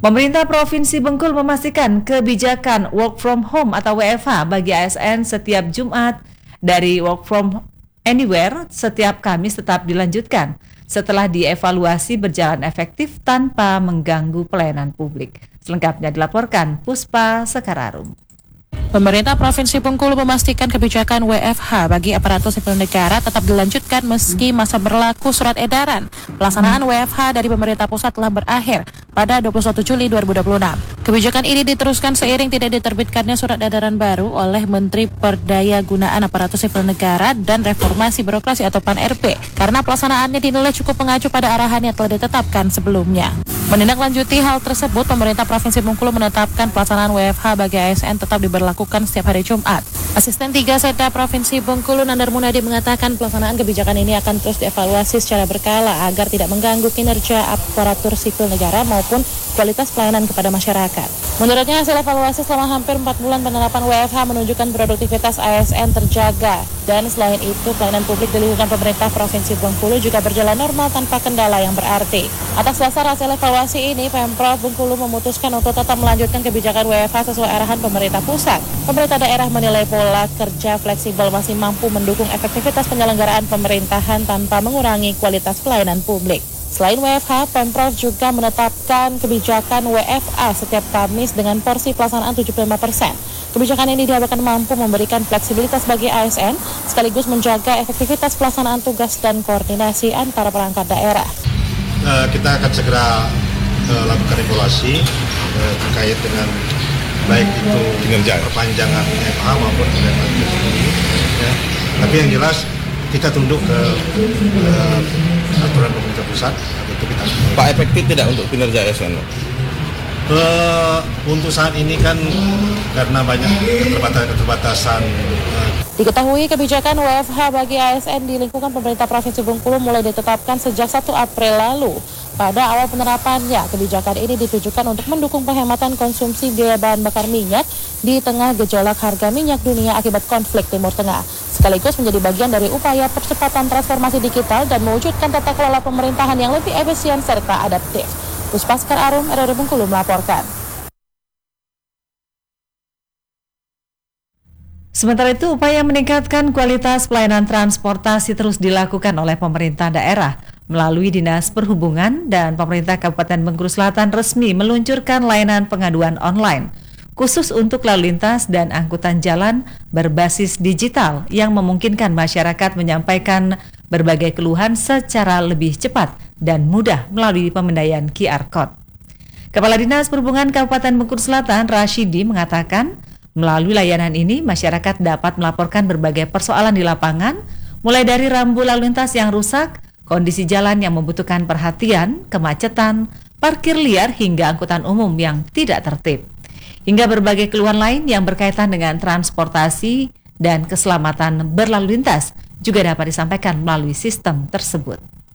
Pemerintah Provinsi Bengkulu memastikan kebijakan work from home atau WFH bagi ASN setiap Jumat dari work from anywhere setiap Kamis tetap dilanjutkan setelah dievaluasi berjalan efektif tanpa mengganggu pelayanan publik. Selengkapnya dilaporkan Puspa Sekararum. Pemerintah Provinsi Bengkulu memastikan kebijakan WFH bagi aparatur sipil negara tetap dilanjutkan meski masa berlaku surat edaran. Pelaksanaan WFH dari pemerintah pusat telah berakhir pada 21 Juli 2026. Kebijakan ini diteruskan seiring tidak diterbitkannya surat edaran baru oleh Menteri Perdayagunaan Aparatur Sipil Negara dan Reformasi Birokrasi atau PAN-RB karena pelaksanaannya dinilai cukup mengacu pada arahan yang telah ditetapkan sebelumnya. Menindaklanjuti hal tersebut, pemerintah Provinsi Bengkulu menetapkan pelaksanaan WFH bagi ASN tetap diberlakukan setiap hari Jumat. Asisten 3 Setda Provinsi Bengkulu Nandar Munadi mengatakan pelaksanaan kebijakan ini akan terus dievaluasi secara berkala agar tidak mengganggu kinerja aparatur sipil negara maupun kualitas pelayanan kepada masyarakat. Menurutnya hasil evaluasi selama hampir 4 bulan penerapan WFH menunjukkan produktivitas ASN terjaga dan selain itu pelayanan publik di lingkungan pemerintah Provinsi Bengkulu juga berjalan normal tanpa kendala yang berarti. Atas dasar hasil evaluasi ini, Pemprov Bengkulu memutuskan untuk tetap melanjutkan kebijakan WFH sesuai arahan pemerintah pusat. Pemerintah daerah menilai pola kerja fleksibel masih mampu mendukung efektivitas penyelenggaraan pemerintahan tanpa mengurangi kualitas pelayanan publik. Selain WFH, Pemprov juga menetapkan kebijakan WFA setiap Kamis dengan porsi pelaksanaan 75%. Kebijakan ini diharapkan mampu memberikan fleksibilitas bagi ASN, sekaligus menjaga efektivitas pelaksanaan tugas dan koordinasi antara perangkat daerah. Kita akan segera lakukan evaluasi terkait dengan baik itu kinerja perpanjangan WFH maupun ya. Tapi yang jelas kita tunduk ke aturan pemerintah pusat. Itu kita. Pak, efektif tidak untuk kinerja ASN? Untuk saat ini kan karena banyak keterbatasan. Diketahui kebijakan WFH bagi ASN di lingkungan pemerintah Provinsi Bengkulu mulai ditetapkan sejak 1 April lalu. Pada awal penerapannya, kebijakan ini ditujukan untuk mendukung penghematan konsumsi biaya bahan bakar minyak di tengah gejolak harga minyak dunia akibat konflik Timur Tengah. Sekaligus menjadi bagian dari upaya percepatan transformasi digital dan mewujudkan tata kelola pemerintahan yang lebih efisien serta adaptif. Puspa Sekararum, RRI Bengkulu melaporkan. Sementara itu, upaya meningkatkan kualitas pelayanan transportasi terus dilakukan oleh pemerintah daerah. Melalui Dinas Perhubungan dan pemerintah Kabupaten Bengkulu Selatan resmi meluncurkan layanan pengaduan online khusus untuk lalu lintas dan angkutan jalan berbasis digital yang memungkinkan masyarakat menyampaikan berbagai keluhan secara lebih cepat dan mudah melalui pemindaian QR Code. Kepala Dinas Perhubungan Kabupaten Bengkulu Selatan, Rashidi, mengatakan melalui layanan ini masyarakat dapat melaporkan berbagai persoalan di lapangan, mulai dari rambu lalu lintas yang rusak, kondisi jalan yang membutuhkan perhatian, kemacetan, parkir liar hingga angkutan umum yang tidak tertib. Hingga berbagai keluhan lain yang berkaitan dengan transportasi dan keselamatan berlalu lintas juga dapat disampaikan melalui sistem tersebut.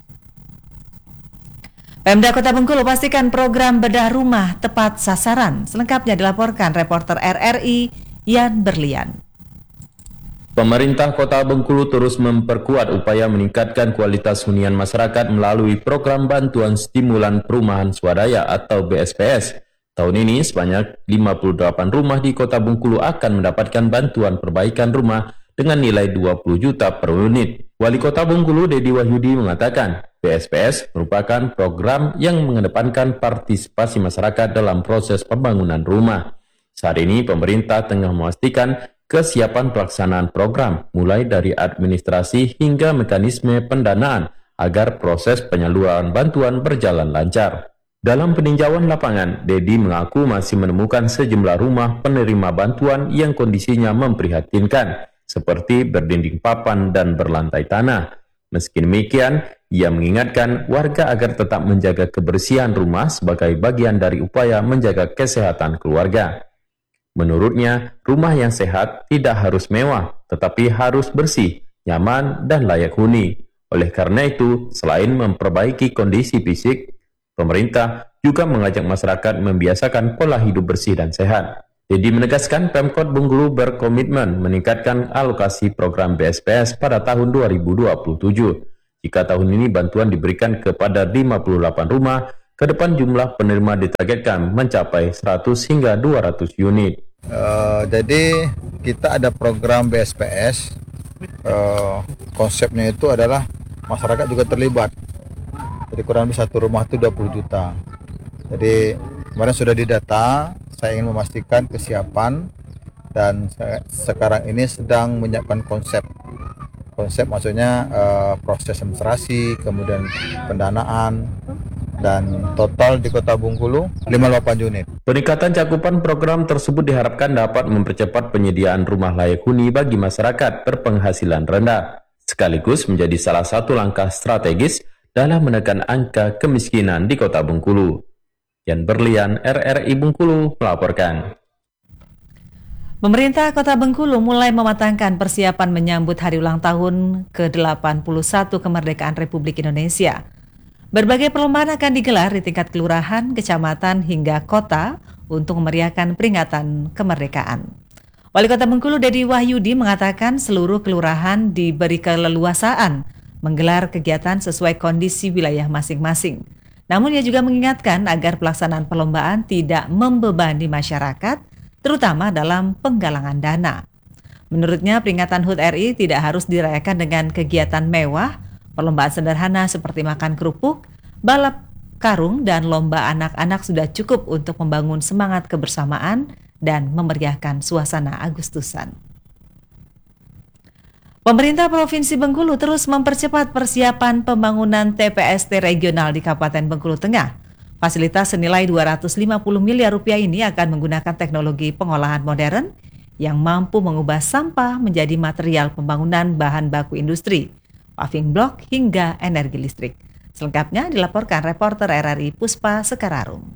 Pemda Kota Bengkulu pastikan program bedah rumah tepat sasaran. Selengkapnya dilaporkan reporter RRI Yan Berlian. Pemerintah Kota Bengkulu terus memperkuat upaya meningkatkan kualitas hunian masyarakat melalui program bantuan stimulan perumahan swadaya atau BSPS. Tahun ini sebanyak 58 rumah di Kota Bengkulu akan mendapatkan bantuan perbaikan rumah dengan nilai 20 juta per unit. Wali Kota Bengkulu Dedi Wahyudi mengatakan, BSPS merupakan program yang mengedepankan partisipasi masyarakat dalam proses pembangunan rumah. Saat ini pemerintah tengah memastikan kesiapan pelaksanaan program, mulai dari administrasi hingga mekanisme pendanaan, agar proses penyaluran bantuan berjalan lancar. Dalam peninjauan lapangan, Dedi mengaku masih menemukan sejumlah rumah penerima bantuan yang kondisinya memprihatinkan, seperti berdinding papan dan berlantai tanah. Meski demikian, ia mengingatkan warga agar tetap menjaga kebersihan rumah sebagai bagian dari upaya menjaga kesehatan keluarga. Menurutnya, rumah yang sehat tidak harus mewah, tetapi harus bersih, nyaman, dan layak huni. Oleh karena itu, selain memperbaiki kondisi fisik, pemerintah juga mengajak masyarakat membiasakan pola hidup bersih dan sehat. Dedi menegaskan Pemkot Bengkulu berkomitmen meningkatkan alokasi program BSPS pada tahun 2027. Jika tahun ini bantuan diberikan kepada 58 rumah, Ke depan jumlah penerima ditargetkan mencapai 100 hingga 200 unit. Jadi kita ada program BSPS, konsepnya itu adalah masyarakat juga terlibat. Jadi kurang lebih satu rumah itu 20 juta. Jadi kemarin sudah didata, saya ingin memastikan kesiapan dan sekarang ini sedang menyiapkan konsep. Konsep maksudnya proses administrasi, kemudian pendanaan, dan total di Kota Bengkulu 58 unit. Peningkatan cakupan program tersebut diharapkan dapat mempercepat penyediaan rumah layak huni bagi masyarakat berpenghasilan rendah, sekaligus menjadi salah satu langkah strategis dalam menekan angka kemiskinan di Kota Bengkulu. Yan Berlian, RRI Bengkulu melaporkan. Pemerintah Kota Bengkulu mulai mematangkan persiapan menyambut hari ulang tahun ke-81 kemerdekaan Republik Indonesia. Berbagai perlombaan akan digelar di tingkat kelurahan, kecamatan, hingga kota untuk memeriahkan peringatan kemerdekaan. Wali Kota Bengkulu Dedi Wahyudi mengatakan seluruh kelurahan diberi keleluasaan menggelar kegiatan sesuai kondisi wilayah masing-masing. Namun ia juga mengingatkan agar pelaksanaan perlombaan tidak membebani masyarakat, terutama dalam penggalangan dana. Menurutnya, peringatan HUT RI tidak harus dirayakan dengan kegiatan mewah. Perlombaan sederhana seperti makan kerupuk, balap karung, dan lomba anak-anak sudah cukup untuk membangun semangat kebersamaan dan memeriahkan suasana Agustusan. Pemerintah Provinsi Bengkulu terus mempercepat persiapan pembangunan TPST regional di Kabupaten Bengkulu Tengah. Fasilitas senilai 250 miliar rupiah ini akan menggunakan teknologi pengolahan modern yang mampu mengubah sampah menjadi material pembangunan bahan baku industri, paving block hingga energi listrik. Selengkapnya dilaporkan reporter RRI Puspa Sekararum.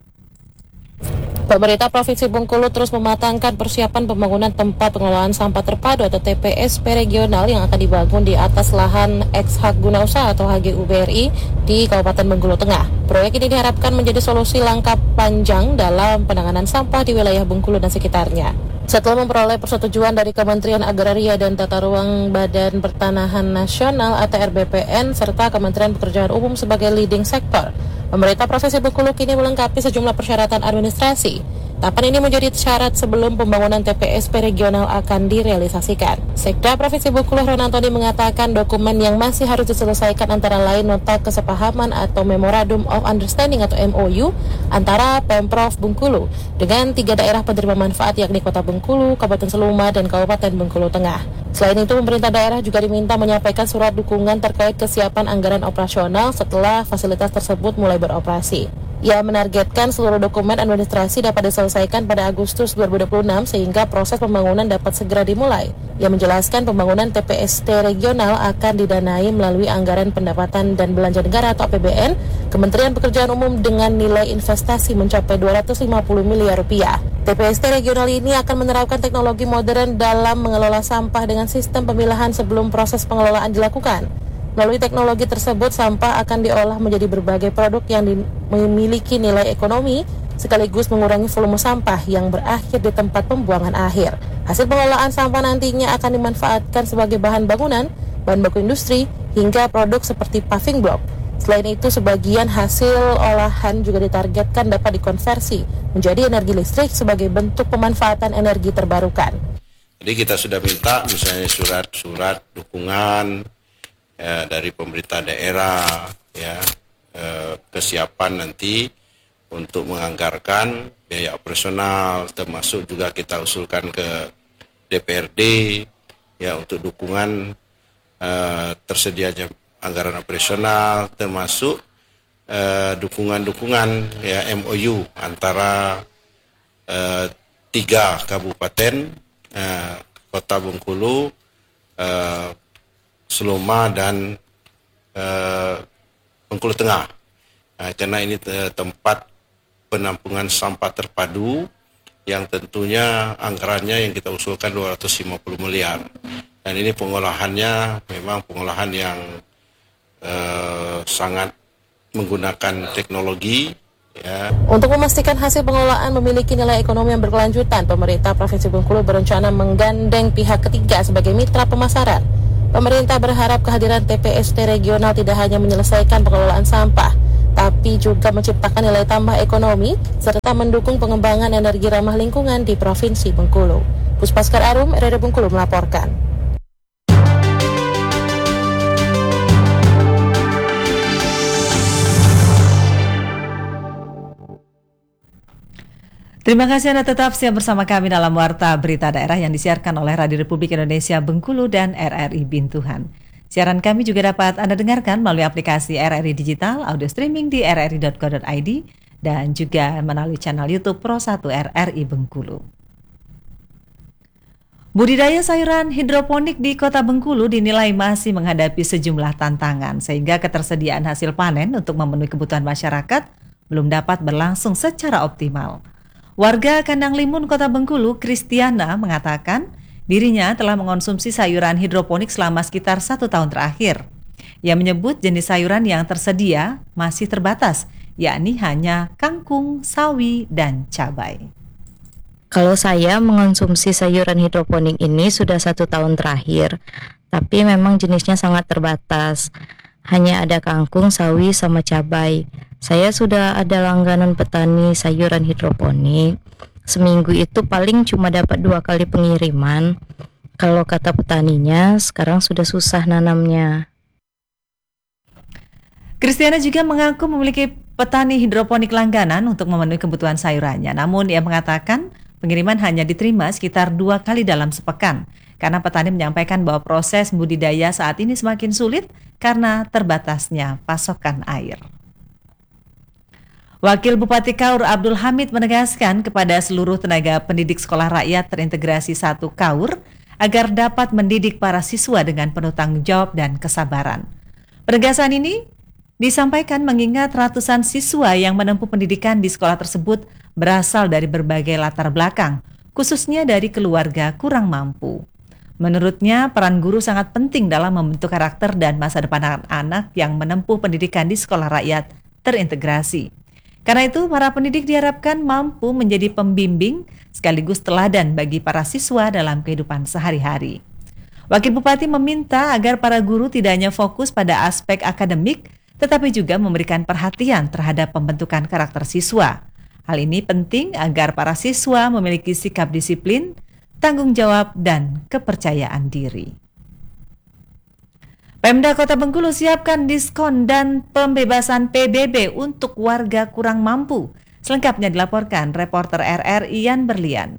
Pemerintah Provinsi Bengkulu terus mematangkan persiapan pembangunan tempat pengelolaan sampah terpadu atau TPSP regional yang akan dibangun di atas lahan ex-hak guna usaha atau HGU BRI di Kabupaten Bengkulu Tengah. Proyek ini diharapkan menjadi solusi langkah panjang dalam penanganan sampah di wilayah Bengkulu dan sekitarnya. Setelah memperoleh persetujuan dari Kementerian Agraria dan Tata Ruang Badan Pertanahan Nasional atau RBPN serta Kementerian Pekerjaan Umum sebagai leading sektor, pemerintah Provinsi Bengkulu kini melengkapi sejumlah persyaratan administrasi. Tahapan ini menjadi syarat sebelum pembangunan TPSP regional akan direalisasikan. Sekda Provinsi Bengkulu Ronantoni mengatakan dokumen yang masih harus diselesaikan antara lain nota kesepahaman atau Memorandum of Understanding atau MOU antara Pemprov Bengkulu dengan 3 daerah penerima manfaat yakni Kota Bengkulu, Kabupaten Seluma, dan Kabupaten Bengkulu Tengah. Selain itu, pemerintah daerah juga diminta menyampaikan surat dukungan terkait kesiapan anggaran operasional setelah fasilitas tersebut mulai beroperasi. Ia menargetkan seluruh dokumen administrasi dapat diselesaikan pada Agustus 2026 sehingga proses pembangunan dapat segera dimulai. Ia menjelaskan pembangunan TPST regional akan didanai melalui anggaran pendapatan dan belanja negara atau APBN, Kementerian Pekerjaan Umum dengan nilai investasi mencapai 250 miliar rupiah. TPST regional ini akan menerapkan teknologi modern dalam mengelola sampah dengan sistem pemilahan sebelum proses pengelolaan dilakukan. Melalui teknologi tersebut, sampah akan diolah menjadi berbagai produk yang memiliki nilai ekonomi, sekaligus mengurangi volume sampah yang berakhir di tempat pembuangan akhir. Hasil pengelolaan sampah nantinya akan dimanfaatkan sebagai bahan bangunan, bahan baku industri, hingga produk seperti paving block. Selain itu, sebagian hasil olahan juga ditargetkan dapat dikonversi menjadi energi listrik sebagai bentuk pemanfaatan energi terbarukan. Jadi kita sudah minta misalnya surat-surat dukungan dari pemerintah daerah, ya, kesiapan nanti untuk menganggarkan biaya operasional, termasuk juga kita usulkan ke DPRD ya untuk dukungan tersedianya anggaran operasional, termasuk dukungan-dukungan ya MOU antara 3 kabupaten, Kota Bengkulu, Seluma, dan Bengkulu Tengah. Karena ini tempat penampungan sampah terpadu yang tentunya anggarannya yang kita usulkan 250 miliar. Dan ini pengolahannya memang pengolahan yang sangat menggunakan teknologi. Ya. Untuk memastikan hasil pengelolaan memiliki nilai ekonomi yang berkelanjutan, pemerintah Provinsi Bengkulu berencana menggandeng pihak ketiga sebagai mitra pemasaran. Pemerintah berharap kehadiran TPST regional tidak hanya menyelesaikan pengelolaan sampah, tapi juga menciptakan nilai tambah ekonomi serta mendukung pengembangan energi ramah lingkungan di Provinsi Bengkulu. Puspaskar Arum, RRI Bengkulu melaporkan. Terima kasih Anda tetap siap bersama kami dalam Warta Berita Daerah yang disiarkan oleh Radio Republik Indonesia Bengkulu dan RRI Bintuhan. Siaran kami juga dapat Anda dengarkan melalui aplikasi RRI Digital, audio streaming di rri.co.id, dan juga melalui channel YouTube Pro1 RRI Bengkulu. Budidaya sayuran hidroponik di Kota Bengkulu dinilai masih menghadapi sejumlah tantangan, sehingga ketersediaan hasil panen untuk memenuhi kebutuhan masyarakat belum dapat berlangsung secara optimal. Warga Kandang Limun Kota Bengkulu, Kristiana, mengatakan dirinya telah mengonsumsi sayuran hidroponik selama sekitar 1 tahun terakhir. Ia menyebut jenis sayuran yang tersedia masih terbatas, yakni hanya kangkung, sawi, dan cabai. Kalau saya mengonsumsi sayuran hidroponik ini sudah 1 tahun terakhir, tapi memang jenisnya sangat terbatas. Hanya ada kangkung, sawi, sama cabai. Saya sudah ada langganan petani sayuran hidroponik. Seminggu itu paling cuma dapat 2 kali pengiriman. Kalau kata petaninya, sekarang sudah susah nanamnya. Kristiana juga mengaku memiliki petani hidroponik langganan untuk memenuhi kebutuhan sayurannya. Namun ia mengatakan pengiriman hanya diterima sekitar 2 kali dalam sepekan. Karena petani menyampaikan bahwa proses budidaya saat ini semakin sulit karena terbatasnya pasokan air. Wakil Bupati Kaur Abdul Hamid menegaskan kepada seluruh tenaga pendidik sekolah rakyat terintegrasi 1 Kaur agar dapat mendidik para siswa dengan penuh tanggung jawab dan kesabaran. Penegasan ini disampaikan mengingat ratusan siswa yang menempuh pendidikan di sekolah tersebut berasal dari berbagai latar belakang, khususnya dari keluarga kurang mampu. Menurutnya, peran guru sangat penting dalam membentuk karakter dan masa depan anak-anak yang menempuh pendidikan di sekolah rakyat terintegrasi. Karena itu, para pendidik diharapkan mampu menjadi pembimbing sekaligus teladan bagi para siswa dalam kehidupan sehari-hari. Wakil Bupati meminta agar para guru tidak hanya fokus pada aspek akademik, tetapi juga memberikan perhatian terhadap pembentukan karakter siswa. Hal ini penting agar para siswa memiliki sikap disiplin, tanggung jawab, dan kepercayaan diri. Pemda Kota Bengkulu siapkan diskon dan pembebasan PBB untuk warga kurang mampu. Selengkapnya dilaporkan reporter RRI Yan Berlian.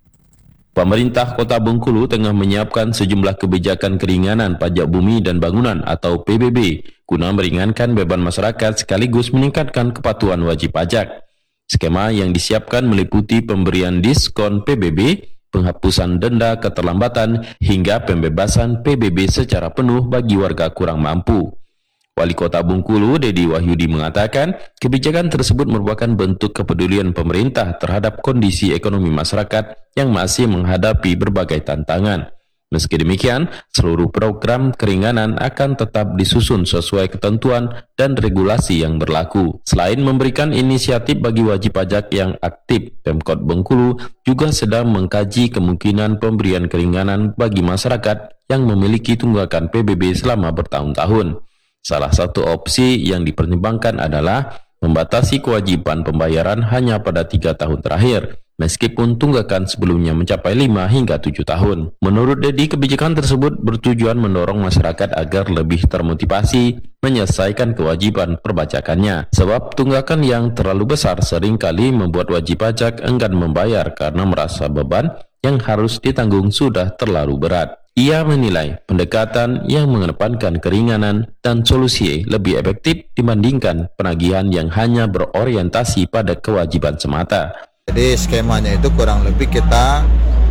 Pemerintah Kota Bengkulu tengah menyiapkan sejumlah kebijakan keringanan pajak bumi dan bangunan atau PBB guna meringankan beban masyarakat sekaligus meningkatkan kepatuhan wajib pajak. Skema yang disiapkan meliputi pemberian diskon PBB, penghapusan denda keterlambatan, hingga pembebasan PBB secara penuh bagi warga kurang mampu. Wali Kota Bengkulu, Dedi Wahyudi, mengatakan kebijakan tersebut merupakan bentuk kepedulian pemerintah terhadap kondisi ekonomi masyarakat yang masih menghadapi berbagai tantangan. Meski demikian, seluruh program keringanan akan tetap disusun sesuai ketentuan dan regulasi yang berlaku. Selain memberikan inisiatif bagi wajib pajak yang aktif, Pemkot Bengkulu juga sedang mengkaji kemungkinan pemberian keringanan bagi masyarakat yang memiliki tunggakan PBB selama bertahun-tahun. Salah satu opsi yang dipertimbangkan adalah membatasi kewajiban pembayaran hanya pada 3 tahun terakhir, meskipun tunggakan sebelumnya mencapai 5 hingga 7 tahun. Menurut Dedi, kebijakan tersebut bertujuan mendorong masyarakat agar lebih termotivasi menyelesaikan kewajiban perpajakannya. Sebab tunggakan yang terlalu besar seringkali membuat wajib pajak enggan membayar karena merasa beban yang harus ditanggung sudah terlalu berat. Ia menilai pendekatan yang mengedepankan keringanan dan solusi lebih efektif dibandingkan penagihan yang hanya berorientasi pada kewajiban semata. Jadi skemanya itu kurang lebih kita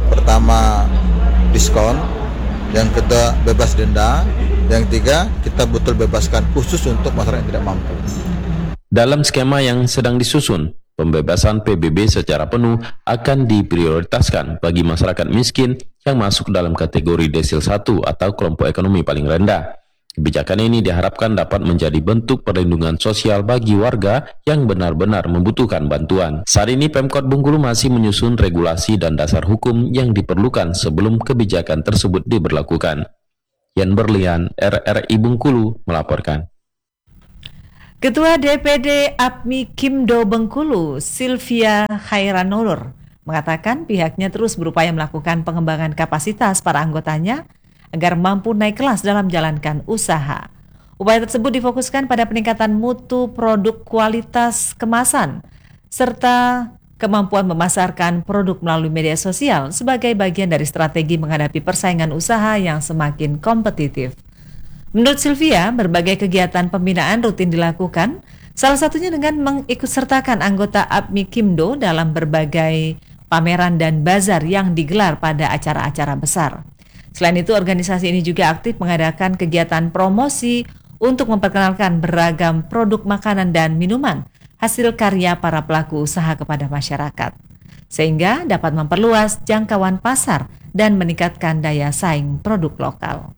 pertama diskon, yang kedua bebas denda, yang ketiga kita betul bebaskan khusus untuk masyarakat yang tidak mampu. Dalam skema yang sedang disusun, pembebasan PBB secara penuh akan diprioritaskan bagi masyarakat miskin yang masuk dalam kategori desil 1 atau kelompok ekonomi paling rendah. Kebijakan ini diharapkan dapat menjadi bentuk perlindungan sosial bagi warga yang benar-benar membutuhkan bantuan. Saat ini Pemkot Bengkulu masih menyusun regulasi dan dasar hukum yang diperlukan sebelum kebijakan tersebut diberlakukan. Yan Berlian, RRI Bengkulu melaporkan. Ketua DPD APMI Kimdo Bengkulu, Sylvia Khairanur, mengatakan pihaknya terus berupaya melakukan pengembangan kapasitas para anggotanya agar mampu naik kelas dalam menjalankan usaha. Upaya tersebut difokuskan pada peningkatan mutu produk, kualitas kemasan, serta kemampuan memasarkan produk melalui media sosial sebagai bagian dari strategi menghadapi persaingan usaha yang semakin kompetitif. Menurut Sylvia, berbagai kegiatan pembinaan rutin dilakukan, salah satunya dengan mengikutsertakan anggota APMI Kimdo dalam berbagai pameran dan bazar yang digelar pada acara-acara besar. Selain itu, organisasi ini juga aktif mengadakan kegiatan promosi untuk memperkenalkan beragam produk makanan dan minuman hasil karya para pelaku usaha kepada masyarakat, sehingga dapat memperluas jangkauan pasar dan meningkatkan daya saing produk lokal.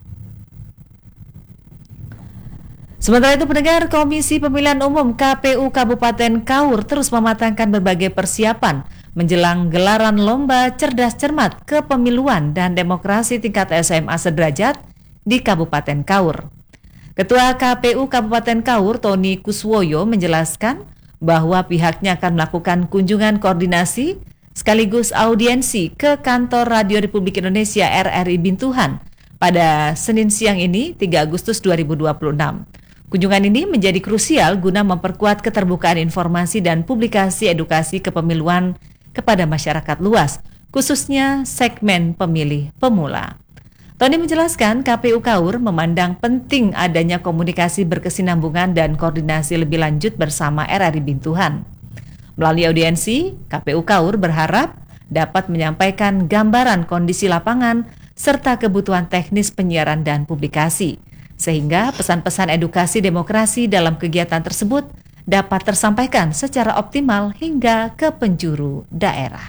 Sementara itu, pendengar, Komisi Pemilihan Umum KPU Kabupaten Kaur terus mematangkan berbagai persiapan menjelang gelaran Lomba Cerdas Cermat Kepemiluan dan Demokrasi tingkat SMA sederajat di Kabupaten Kaur. Ketua KPU Kabupaten Kaur, Tony Kuswoyo, menjelaskan bahwa pihaknya akan melakukan kunjungan koordinasi sekaligus audiensi ke kantor Radio Republik Indonesia RRI Bintuhan pada Senin siang ini, 3 Agustus 2026. Kunjungan ini menjadi krusial guna memperkuat keterbukaan informasi dan publikasi edukasi kepemiluan kepada masyarakat luas, khususnya segmen pemilih pemula. Tony menjelaskan KPU Kaur memandang penting adanya komunikasi berkesinambungan dan koordinasi lebih lanjut bersama RRI Bintuhan. Melalui audiensi, KPU Kaur berharap dapat menyampaikan gambaran kondisi lapangan serta kebutuhan teknis penyiaran dan publikasi, sehingga pesan-pesan edukasi demokrasi dalam kegiatan tersebut dapat tersampaikan secara optimal hingga ke penjuru daerah.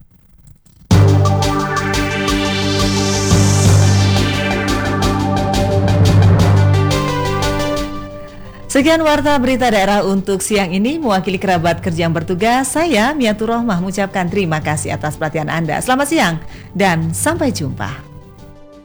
Sekian warta berita daerah untuk siang ini. Mewakili kerabat kerja yang bertugas, saya Miatur Rohmah mengucapkan terima kasih atas perhatian Anda. Selamat siang dan sampai jumpa.